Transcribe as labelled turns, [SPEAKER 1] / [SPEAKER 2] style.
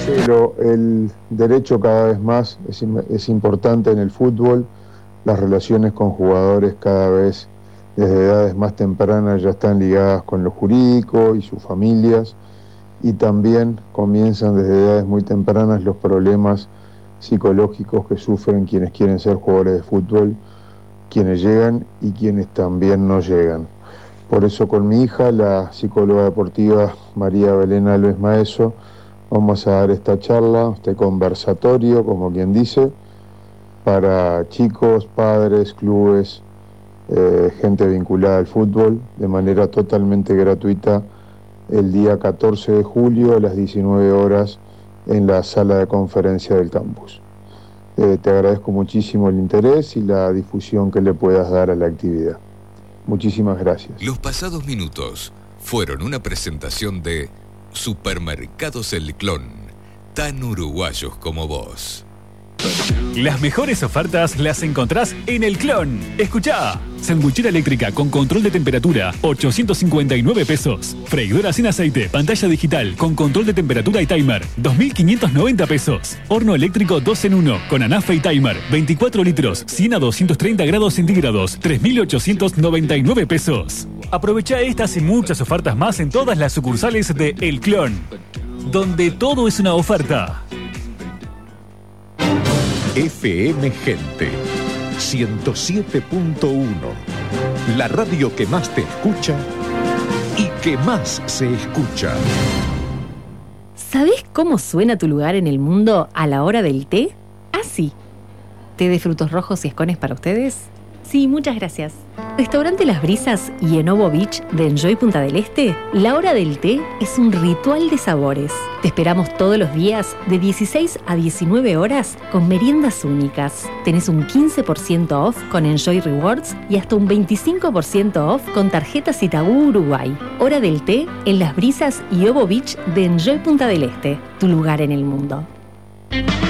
[SPEAKER 1] Pero el derecho cada vez más es importante en el fútbol. Las relaciones con jugadores cada vez desde edades más tempranas ya están ligadas con lo jurídico y sus familias, y también comienzan desde edades muy tempranas los problemas psicológicos que sufren quienes quieren ser jugadores de fútbol, quienes llegan y quienes también no llegan. Por eso con mi hija, la psicóloga deportiva María Belén Alves Maeso, vamos a dar esta charla, este conversatorio, como quien dice, para chicos, padres, clubes, gente vinculada al fútbol, de manera totalmente gratuita, el día 14 de julio a las 19 horas en la sala de conferencia del campus. Te agradezco muchísimo el interés y la difusión que le puedas dar a la actividad. Muchísimas gracias.
[SPEAKER 2] Los pasados minutos fueron una presentación de Supermercados El Clon, tan uruguayos como vos.
[SPEAKER 3] Las mejores ofertas las encontrás en El Clon. Escuchá. Sanguchera eléctrica con control de temperatura, 859 pesos. Freidora sin aceite, pantalla digital con control de temperatura y timer, 2.590 pesos. Horno eléctrico 2 en 1 con anafe y timer, 24 litros, 100 a 230 grados centígrados, 3.899 pesos. Aprovecha estas y muchas ofertas más en todas las sucursales de El Clon, donde todo es una oferta.
[SPEAKER 4] FM Gente 107.1, la radio que más te escucha y que más se escucha.
[SPEAKER 5] ¿Sabés cómo suena tu lugar en el mundo a la hora del té? Así. ¿Té de frutos rojos y escones para ustedes? Sí, muchas gracias. Restaurante Las Brisas y Enovo Beach de Enjoy Punta del Este, la hora del té es un ritual de sabores. Te esperamos todos los días de 16 a 19 horas con meriendas únicas. Tenés un 15% off con Enjoy Rewards y hasta un 25% off con tarjetas Itaú Uruguay. Hora del té en Las Brisas y Ovo Beach de Enjoy Punta del Este, tu lugar en el mundo.